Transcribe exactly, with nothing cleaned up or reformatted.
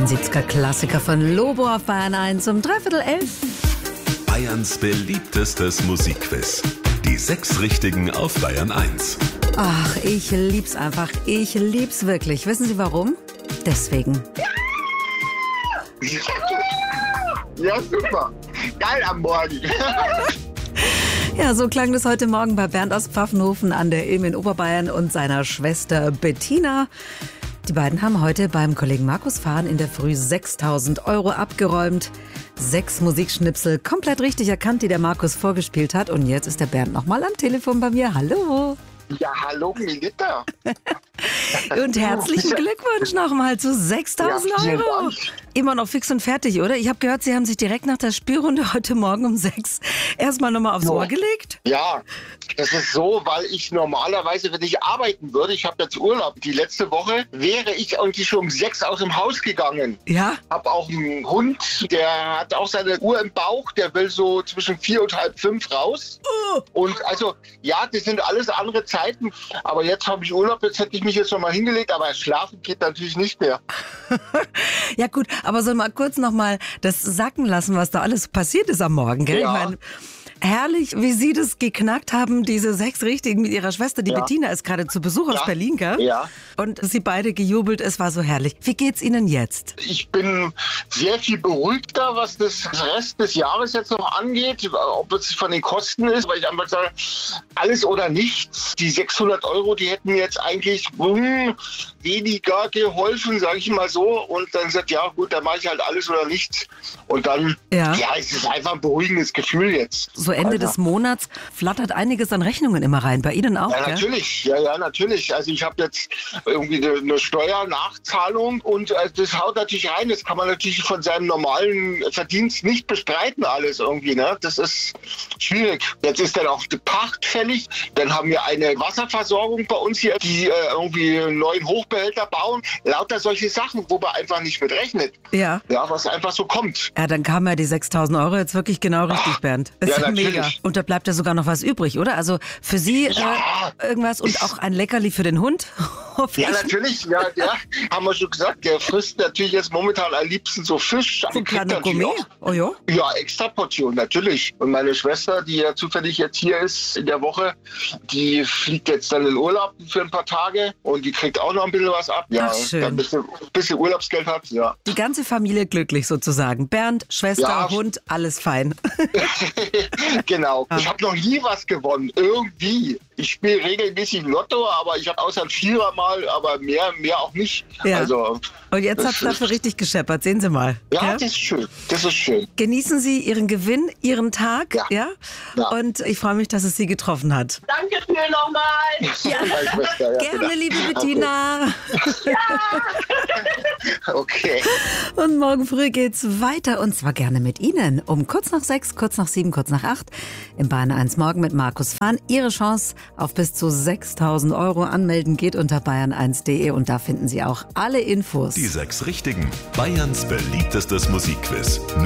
neunundsiebziger Klassiker von Lobo auf Bayern eins um dreiviertel elf. Bayerns beliebtestes Musikquiz. Die sechs Richtigen auf Bayern eins. Ach, ich lieb's einfach. Ich lieb's wirklich. Wissen Sie warum? Deswegen. Ja, super. Geil am Morgen. Ja, so klang das heute Morgen bei Bernd aus Pfaffenhofen an der Ilm in Oberbayern und seiner Schwester Bettina. Die beiden haben heute beim Kollegen Markus Fahn in der Früh sechstausend Euro abgeräumt. Sechs Musikschnipsel komplett richtig erkannt, die der Markus vorgespielt hat. Und jetzt ist der Bernd nochmal am Telefon bei mir. Hallo. Ja, hallo, Melita. Und herzlichen Glückwunsch nochmal zu sechstausend Ja, vielen Euro. Dank. Immer noch fix und fertig, oder? Ich habe gehört, Sie haben sich direkt nach der Spielrunde heute Morgen um sechs erstmal nochmal aufs Ja. Ohr gelegt. Ja, das ist so, weil ich normalerweise, wenn ich arbeiten würde, ich habe jetzt Urlaub. Die letzte Woche wäre ich irgendwie schon um sechs aus dem Haus gegangen. Ja? Hab auch einen Hund, der hat auch seine Uhr im Bauch, der will so zwischen vier und halb fünf raus. Oh. Und also, ja, das sind alles andere Zeiten. Aber jetzt habe ich Urlaub, jetzt hätte ich mich jetzt noch mal hingelegt, aber schlafen geht natürlich nicht mehr. Ja gut, aber soll mal kurz nochmal das sacken lassen, was da alles passiert ist am Morgen, gell? Ja. Ich meine, herrlich, wie Sie das geknackt haben, diese sechs Richtigen mit Ihrer Schwester. Die Ja. Bettina ist gerade zu Besuch aus Ja. Berlin, gell? Ja. Und Sie beide gejubelt, es war so herrlich. Wie geht's Ihnen jetzt? Ich bin sehr viel beruhigter, was das Rest des Jahres jetzt noch angeht, ob es von den Kosten ist, weil ich einfach sage, alles oder nichts. Die sechshundert Euro, die hätten mir jetzt eigentlich hm, weniger geholfen, sage ich mal so. Und dann sagt, ja gut, dann mache ich halt alles oder nichts. Und dann, Ja. ja, es ist einfach ein beruhigendes Gefühl jetzt. So Ende Alter. des Monats flattert einiges an Rechnungen immer rein. Bei Ihnen auch, Ja, gell? natürlich. Ja, ja, natürlich. Also ich habe jetzt irgendwie eine, eine Steuernachzahlung und äh, das haut natürlich rein. Das kann man natürlich von seinem normalen Verdienst nicht bestreiten alles irgendwie. Ne? Das ist schwierig. Jetzt ist dann auch die Pacht fällig. Dann haben wir eine Wasserversorgung bei uns hier, die äh, irgendwie einen neuen Hochbehälter bauen. Lauter solche Sachen, wo man einfach nicht mit rechnet. Ja. Ja, was einfach so kommt. Ja, dann kamen ja die sechstausend Euro jetzt wirklich genau richtig, Bernd. Das ja, ist ja natürlich. mega. Und da bleibt ja sogar noch was übrig, oder? Also für Sie Ja. äh, irgendwas und auch ein Leckerli für den Hund? Hoffe Ja, ich. natürlich, ja, ja, haben wir schon gesagt. Der frisst natürlich jetzt momentan am liebsten so Fisch. So Den ein kriegt kleiner er natürlich Gourmet? auch. Oh ja? Ja, extra Portion, natürlich. Und meine Schwester, die ja zufällig jetzt hier ist in der Woche, die fliegt jetzt dann in Urlaub für ein paar Tage und die kriegt auch noch ein bisschen was ab. Ja, Ach, schön. dann ein bisschen, ein bisschen Urlaubsgeld hat, ja. Die ganze Familie glücklich sozusagen. Bernd, Schwester, Ja. Hund, alles fein. Genau. Ich habe noch nie was gewonnen, irgendwie. Ich spiele regelmäßig Lotto, aber ich habe außer ein Vierer mal, aber mehr, mehr auch nicht. Ja. Also, Und jetzt das hat's dafür richtig gescheppert. Sehen Sie mal. ja, Ja? das ist schön. Das ist schön. Genießen Sie Ihren Gewinn, Ihren Tag. Ja. Ja? Ja. Und ich freue mich, dass es Sie getroffen hat. Danke schön nochmal. Ja. Meine Schwester, ja, Gerne, genau. liebe Bettina. Okay. Und morgen früh geht's weiter und zwar gerne mit Ihnen. Um kurz nach sechs, kurz nach sieben, kurz nach acht im Bayern eins Morgen mit Markus Fahn. Ihre Chance auf bis zu sechstausend Euro anmelden geht unter bayern eins punkt de und da finden Sie auch alle Infos. Die sechs Richtigen. Bayerns beliebtestes Musikquiz.